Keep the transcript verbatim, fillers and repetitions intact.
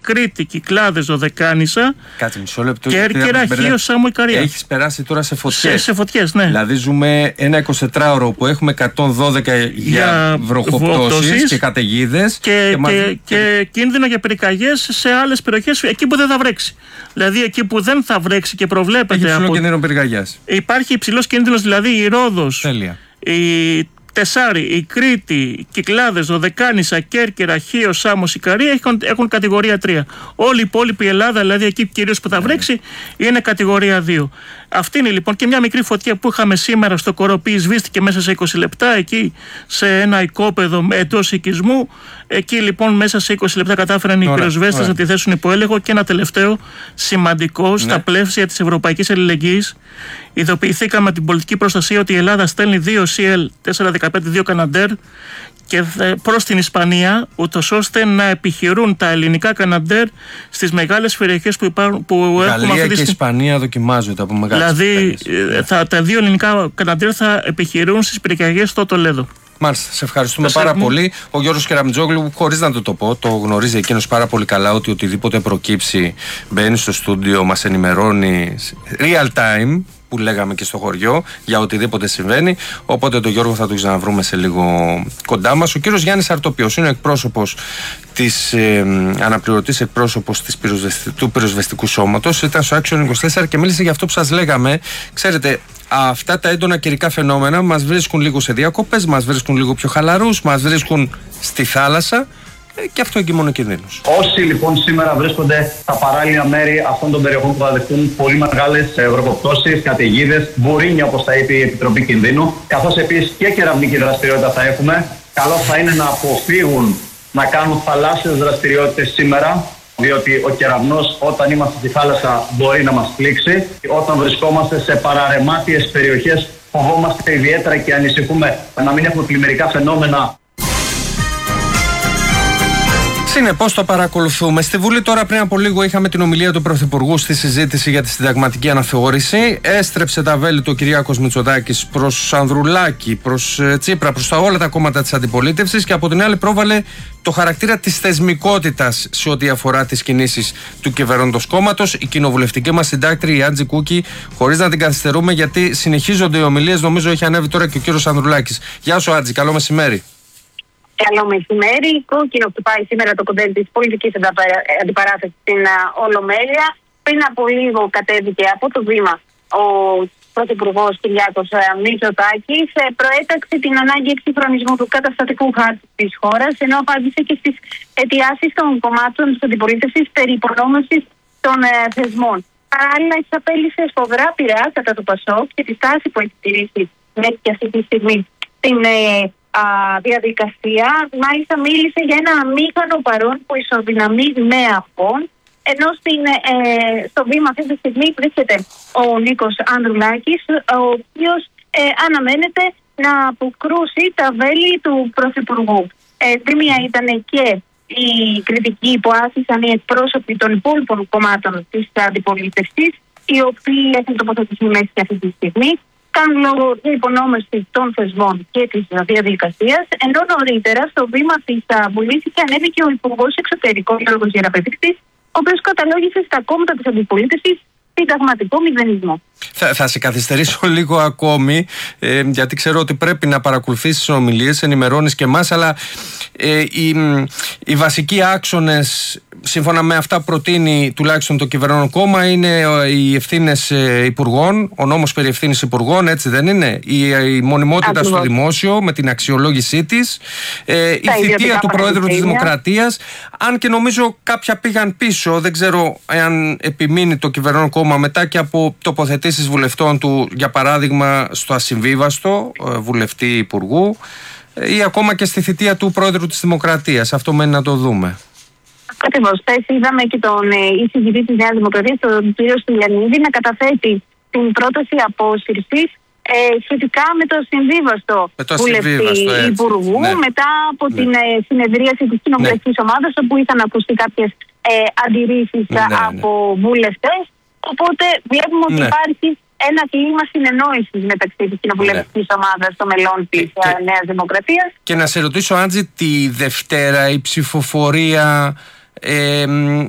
Κρήτη, Κυκλάδες, Δωδεκάνησα, Κάτσε μισό λεπτό. Κέρκυρα, Χίο, Σάμο, Ικαρία. Έχεις περάσει τώρα σε φωτιές. Σε, σε φωτιές, ναι. Δηλαδή ζούμε ένα εικοσιτετράωρο που έχουμε εκατόν δώδεκα για, για βροχοπτώσεις και καταιγίδες. Και, και, και, μαζί... και, και κίνδυνο για πυρκαγιές σε άλλες περιοχές, εκεί που δεν θα βρέξει. Δηλαδή εκεί που δεν θα βρέξει και προβλέπεται. Έχει υψηλό από... κίνδυνο πυρκαγιάς. Υπάρχει υψηλός κίνδυνος, δηλαδή η Ρόδος. Τέλεια. Η Τεσάρη, η Κρήτη, οι Κυκλάδες, Δωδεκάνησα, Κέρκυρα, Χίο, Σάμος, Ικαρία έχουν, έχουν κατηγορία τρία. Όλη η υπόλοιπη Ελλάδα, δηλαδή εκεί κυρίως που θα βρέξει, είναι κατηγορία δύο. Αυτή είναι λοιπόν και μια μικρή φωτιά που είχαμε σήμερα στο Κοροπή, σβήστηκε μέσα σε είκοσι λεπτά εκεί σε ένα οικόπεδο εντός οικισμού. Εκεί λοιπόν μέσα σε είκοσι λεπτά κατάφεραν οι πυροσβέστες να τη θέσουν υπό έλεγχο. Και ένα τελευταίο σημαντικό, ναι. Στα πλαίσια της Ευρωπαϊκής Αλληλεγγύης, ειδοποιηθήκαμε την πολιτική προστασία ότι η Ελλάδα στέλνει δύο σι ελ τετρακόσια δεκαπέντε, δύο Καναντέρ και προς την Ισπανία, ούτως ώστε να επιχειρούν τα ελληνικά Καναντέρ στις μεγάλες περιοχές που, υπάρχουν, που έχουμε αυτή τη στιγμή. Γαλλία και Ισπανία δοκιμάζονται από μεγάλες Δηλαδή θα, τα δύο ελληνικά Καναντέρ θα επιχειρούν στις πυρκαγιές στο Τολέδο. Μάλιστα, σε ευχαριστούμε πάρα μου. πολύ. Ο Γιώργος Κεραμιτζόγλου, χωρίς να το το πω, το γνωρίζει εκείνος πάρα πολύ καλά ότι οτιδήποτε προκύψει μπαίνει στο στούντιο, μας ενημερώνει real time, που λέγαμε και στο χωριό, για οτιδήποτε συμβαίνει. Οπότε τον Γιώργο θα τον ξαναβρούμε σε λίγο κοντά μας. Ο κύριος Γιάννης Αρτοπιός είναι εκπρόσωπος της, ε, αναπληρωτής εκπρόσωπος της πυροσβεστι, του πυροσβεστικού σώματος. Ήταν στο Action είκοσι τέσσερα και μίλησε για αυτό που σας λέγαμε. Ξέρετε, αυτά τα έντονα καιρικά φαινόμενα μας βρίσκουν λίγο σε διακοπές, μας βρίσκουν λίγο πιο χαλαρούς, μας βρίσκουν στη θάλασσα. Και αυτό εκεί μόνο κινδύνους. Όσοι λοιπόν σήμερα βρίσκονται στα παράλια μέρη αυτών των περιοχών που θα δεχτούν πολύ μεγάλες βροχοπτώσεις, καταιγίδες, μπουρίνια όπως τα είπε η Επιτροπή Κινδύνου, καθώς επίσης και κεραμνική δραστηριότητα θα έχουμε, καλό θα είναι να αποφύγουν να κάνουν θαλάσσιες δραστηριότητες σήμερα, διότι ο κεραυνός όταν είμαστε στη θάλασσα μπορεί να μας πλήξει. Όταν βρισκόμαστε σε παραρεμάτιες περιοχές φοβόμαστε ιδιαίτερα και ανησυχούμε να μην έχουμε πλημμυρικά φαινόμενα. Συνεπώς το παρακολουθούμε. Στη Βουλή τώρα πριν από λίγο είχαμε την ομιλία του Πρωθυπουργού στη συζήτηση για τη συνταγματική αναθεώρηση. Έστρεψε τα βέλη του ο Κυριάκος Μητσοτάκης προς Ανδρουλάκη, προς Τσίπρα, προς τα όλα τα κόμματα της αντιπολίτευσης και από την άλλη πρόβαλε το χαρακτήρα της θεσμικότητας σε ό,τι αφορά τις κινήσεις του κυβερνώντος κόμματος. Η κοινοβουλευτική μας συντάκτρια, η Άντζη Κούκη, χωρίς να την καθυστερούμε γιατί συνεχίζονται οι ομιλίες, νομίζω έχει ανέβει τώρα και ο κύριος Ανδρουλάκης. Γεια σου Άντζη, καλό μεσημέρι. Καλό μεσημέρι. Κόκκινο χτυπάει σήμερα το κοντέρ της πολιτικής αντιπαράθεσης στην Ολομέλεια. Πριν από λίγο κατέβηκε από το βήμα ο Πρωθυπουργός Κυριάκος Μητσοτάκης. Προέταξε την ανάγκη εξυγχρονισμού του καταστατικού χάρτη της χώρας, ενώ απάντησε και στις αιτιάσεις των κομμάτων της αντιπολίτευσης περί υπονόμευσης των θεσμών. Παράλληλα, εξαπέλυσε σφοδρά πειραιά κατά του ΠΑΣΟΚ και τη στάση που έχει τηρήσει μέχρι και αυτή τη στιγμή στην Α, διαδικασία. Μάλιστα μίλησε για ένα αμήχανο παρόν που ισοδυναμεί με αυτόν, ενώ στην, ε, στο βήμα αυτή τη στιγμή βρίσκεται ο Νίκος Ανδρουλάκης, ο οποίος ε, αναμένεται να αποκρούσει τα βέλη του Πρωθυπουργού. Ε, Δήμια ήταν και η κριτική που άφησαν οι εκπρόσωποι των υπόλοιπων κομμάτων της αντιπολίτευσης, οι οποίοι έχουν τοποθετηθεί μέσα αυτή τη στιγμή. Κάνουν λόγω της υπονόμευσης των θεσμών και της διαδικασίας, ενώ νωρίτερα στο βήμα της Βουλής και ανέβηκε ο Υπουργός Εξωτερικών Γιώργος Γεραπετρίκτης, ο οποίος καταλόγησε στα κόμματα της αντιπολίτευσης συνταγματικό μηδενισμό. Θα, θα σε καθυστερήσω λίγο ακόμη, ε, γιατί ξέρω ότι πρέπει να παρακολουθήσεις τις ομιλίες, ενημερώνεις και εμάς, αλλά ε, οι, οι βασικοί άξονες, σύμφωνα με αυτά που προτείνει τουλάχιστον το κυβερνών κόμμα, είναι οι ευθύνες υπουργών, ο νόμος περί ευθύνης υπουργών, έτσι δεν είναι, η, η μονιμότητα Ακριβώς. στο δημόσιο με την αξιολόγησή της, ε, η θητεία του Προέδρου της Δημοκρατίας, αν και νομίζω κάποια πήγαν πίσω, δεν ξέρω εάν επιμείνει το κυβερνών κόμμα μετά και από τοποθετήσεις βουλευτών του, για παράδειγμα στο ασυμβίβαστο βουλευτή υπουργού ή ακόμα και στη θητεία του Πρόεδρου της Δημοκρατίας. Αυτό μένει να το δούμε. Ακριβώς. Είδαμε και τον εισηγητή της Νέας Δημοκρατίας, τον κύριο Στυλιανίδη, να καταθέτει την πρόταση απόσυρσης ε, σχετικά με το συμβίβαστο με το βουλευτή υπουργού, ναι. μετά από ναι. την ε, συνεδρίαση της κοινοβουλευτικής ναι. ομάδας, όπου είχαν ακουστεί κάποιες ε, αντιρρήσεις ναι, ναι, από ναι. βουλευτές. Οπότε βλέπουμε ότι ναι. υπάρχει ένα κλίμα συνεννόησης μεταξύ της κοινοβουλευτικής ναι. ομάδας των μελών της και, Νέας Δημοκρατίας. Και να σε ρωτήσω, Άντζη, τη Δευτέρα η ψηφοφορία ε,